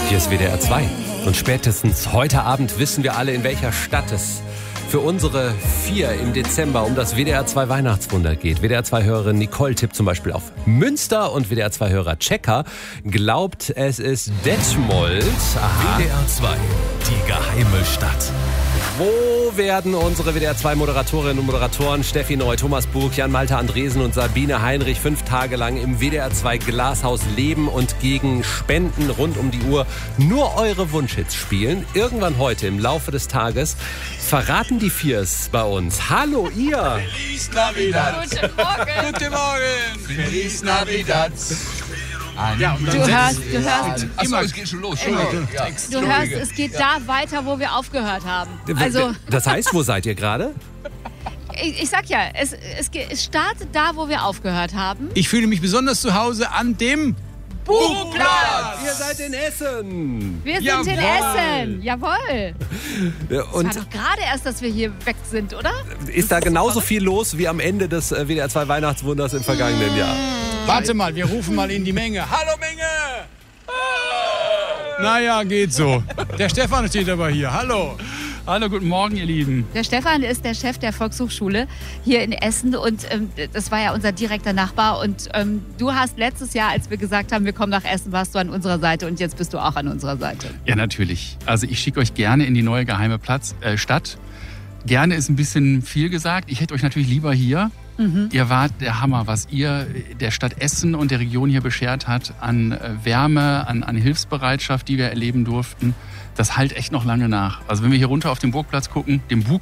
Hier ist WDR 2. Und spätestens heute Abend wissen wir alle, in welcher Stadt es für unsere 4 im Dezember um das WDR 2 Weihnachtswunder geht. WDR 2 Hörerin Nicole tippt zum Beispiel auf Münster und WDR 2 Hörer Checker glaubt, es ist Detmold. Aha. WDR 2, die geheime Stadt. Wo werden unsere WDR 2 Moderatorinnen und Moderatoren Steffi Neu, Thomas Burg, Jan-Malte Andresen und Sabine Heinrich 5 Tage lang im WDR 2 Glashaus leben und gegen Spenden rund um die Uhr nur eure Wunschhits spielen? Irgendwann heute im Laufe des Tages verraten die Viers bei uns. Hallo ihr! Feliz Navidad! Guten Morgen! Guten Morgen! Feliz Navidad! Ja, du hörst. Achso, es geht schon los. Du hörst, es geht da weiter, wo wir aufgehört haben. Also, Das heißt, wo seid ihr gerade? ich sag ja, es startet da, wo wir aufgehört haben. Ich fühle mich besonders zu Hause an dem Buchplatz! Ihr seid in Essen! Wir sind Jawohl. in Essen. Jawohl. Und Es war doch gerade erst, dass wir hier weg sind, oder? ist da genauso viel los wie am Ende des WDR 2 Weihnachtswunders im vergangenen Jahr? Warte mal, wir rufen mal in die Menge. Hallo Menge! Naja, geht so. Der Stefan steht aber hier. Hallo. Hallo, guten Morgen, ihr Lieben. Der Stefan ist der Chef der Volkshochschule hier in Essen und das war ja unser direkter Nachbar. Und du hast letztes Jahr, als wir gesagt haben, wir kommen nach Essen, warst du an unserer Seite und jetzt bist du auch an unserer Seite. Ja, natürlich. Also ich schicke euch gerne in die neue geheime Stadt. Gerne ist ein bisschen viel gesagt. Ich hätte euch natürlich lieber hier. Ihr wart der Hammer, was ihr der Stadt Essen und der Region hier beschert hat an Wärme, an Hilfsbereitschaft, die wir erleben durften. Das hallt echt noch lange nach. Also wenn wir hier runter auf den Bugplatz gucken,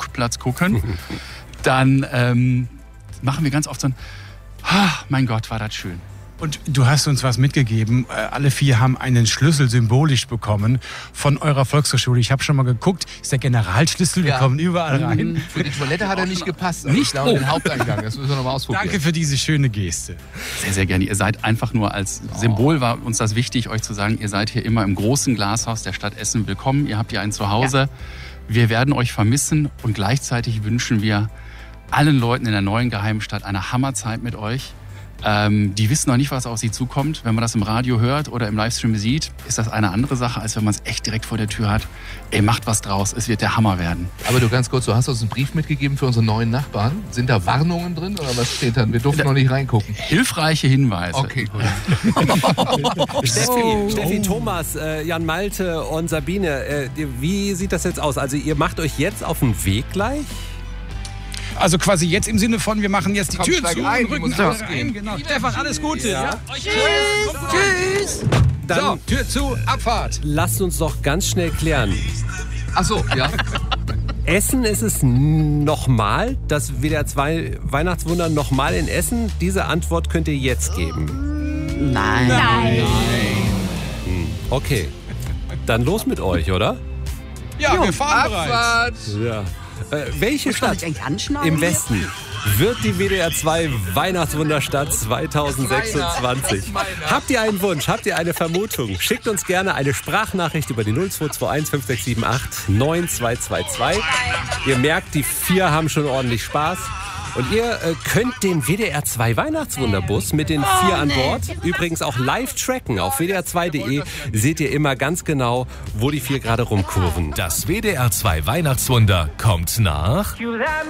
dann machen wir ganz oft so ein, mein Gott, war das schön. Und du hast uns was mitgegeben. Alle 4 haben einen Schlüssel symbolisch bekommen von eurer Volkshochschule. Ich habe schon mal geguckt, ist der Generalschlüssel, wir kommen überall rein. Für die Toilette hat er nicht gepasst. Nicht den Haupteingang, das müssen wir nochmal ausprobieren. Danke für diese schöne Geste. Sehr, sehr gerne. Ihr seid einfach nur als Symbol, war uns das wichtig, euch zu sagen, ihr seid hier immer im großen Glashaus der Stadt Essen willkommen. Ihr habt hier ein Zuhause. Ja. Wir werden euch vermissen und gleichzeitig wünschen wir allen Leuten in der neuen geheimen Stadt eine Hammerzeit mit euch. Die wissen noch nicht, was auf sie zukommt. Wenn man das im Radio hört oder im Livestream sieht, ist das eine andere Sache, als wenn man es echt direkt vor der Tür hat. Ey, macht was draus, es wird der Hammer werden. Aber du, ganz kurz, du hast uns einen Brief mitgegeben für unsere neuen Nachbarn. Sind da Warnungen drin oder was steht da? Wir durften noch nicht reingucken. Hilfreiche Hinweise. Okay, gut. Steffi, Thomas, Jan Malte und Sabine, wie sieht das jetzt aus? Also ihr macht euch jetzt auf den Weg gleich? Also quasi jetzt im Sinne von, wir machen jetzt die Komm, Tür steig zu ein, und rücken muss alle losgehen. rein. Genau. Stefan, alles Gute. Ja. Tschüss. Dann So, Tür zu, Abfahrt. lasst uns doch ganz schnell klären. Achso, ja. Essen, ist es nochmal, das WDR 2 Weihnachtswunder nochmal in Essen? Diese Antwort könnt ihr jetzt geben. Nein. Okay, dann los mit euch, oder? Ja, wir fahren bereits. Abfahrt! Ja. Welche Stadt eigentlich anschnallen? im Westen wird die WDR 2 Weihnachtswunderstadt 2026? Habt ihr einen Wunsch? Habt ihr eine Vermutung? Schickt uns gerne eine Sprachnachricht über die 0221 5678 9222. Ihr merkt, die 4 haben schon ordentlich Spaß. Und ihr könnt den WDR 2 Weihnachtswunderbus mit den 4 an Bord übrigens auch live tracken. Auf wdr2.de seht ihr immer ganz genau, wo die 4 gerade rumkurven. Das WDR 2 Weihnachtswunder kommt nach